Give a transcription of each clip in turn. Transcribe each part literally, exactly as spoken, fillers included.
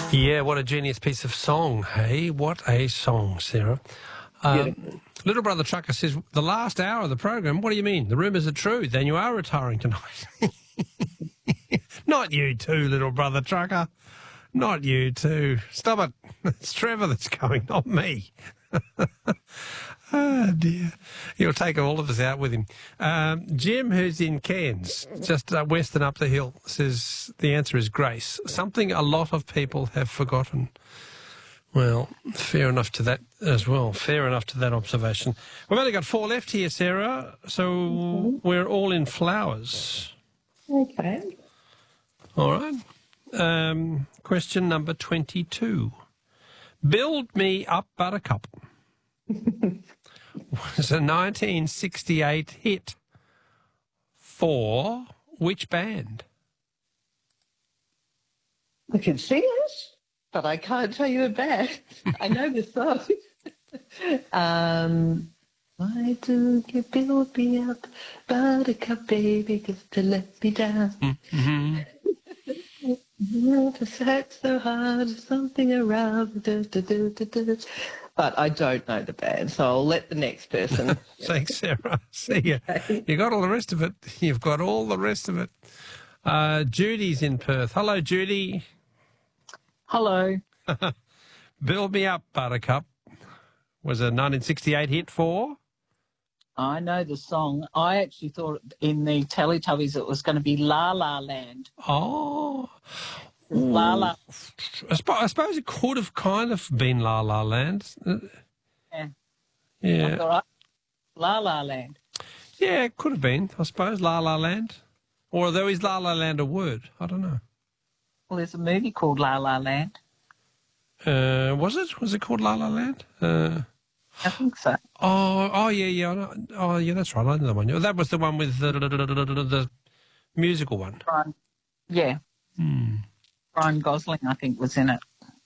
Yeah, what a genius piece of song, hey? What a song, Sarah. Um, Little Brother Trucker says, the last hour of the program, what do you mean? The rumours are true, then you are retiring tonight. Not you too, Little Brother Trucker. Not you too. Stop it. It's Trevor that's going, not me. Oh, dear. He'll take all of us out with him. Um, Jim, who's in Cairns, just uh, west and up the hill, says the answer is Grace. Something a lot of people have forgotten. Well, fair enough to that as well. Fair enough to that observation. We've only got four left here, Sarah, so mm-hmm. we're all in flowers. Okay. All right. Um, question number twenty-two. Build Me Up Buttercup was a nineteen sixty-eight hit for which band? I can sing it, but I can't tell you a band. I know the song. um, why do you build me up, buttercup baby, just to let me down? Mm-hmm. Never sat so hard, something around. Da, da, da, da, da. But I don't know the band, so I'll let the next person. Thanks, Sarah. See you. You got all the rest of it. You've got all the rest of it. Uh, Judy's in Perth. Hello, Judy. Hello. Build Me Up, Buttercup was a nineteen sixty-eight hit for? I know the song. I actually thought in the Teletubbies it was going to be La La Land. Oh. La La. I, sp- I suppose it could have kind of been La La Land. Yeah. Yeah. That's all right. La La Land. Yeah, it could have been, I suppose, La La Land. Or though is La La Land a word? I don't know. Well, there's a movie called La La Land. Uh, was it? Was it called La La Land? Uh, I think so. Oh, oh yeah, yeah. I know. Oh, yeah, that's right. I know that one. That was the one with the, the, the, the, the musical one. Ryan, yeah. Hmm. Ryan Gosling, I think, was in it.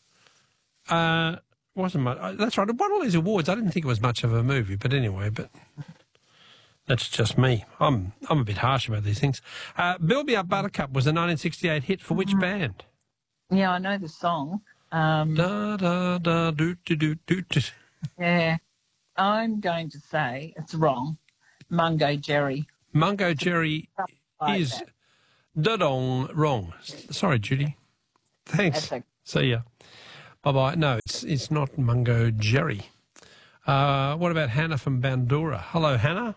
Uh, wasn't much. That's right. It won all these awards. I didn't think it was much of a movie, but anyway, but that's just me. I'm I'm a bit harsh about these things. Uh, Build Me Up Buttercup was a nineteen sixty-eight hit for which mm-hmm. band? Yeah, I know the song. Um, da da da do do do do do. Yeah, I'm going to say it's wrong. Mungo Jerry. Mungo Jerry like is da-dong wrong. Sorry, Judy. Thanks. Okay. See ya. Bye-bye. No, it's it's not Mungo Jerry. Uh, what about Hannah from Bandura? Hello, Hannah.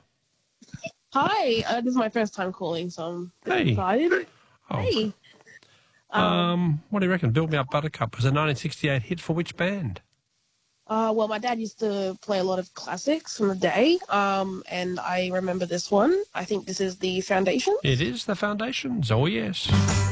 Hi. Uh, this is my first time calling, so I'm hey. excited. Oh. Hey. Um, um, what do you reckon? Build Me Up Buttercup was a nineteen sixty-eight hit for which band? Uh, well, my dad used to play a lot of classics from the day, um, and I remember this one. I think this is The Foundations. It is The Foundations. Oh, yes.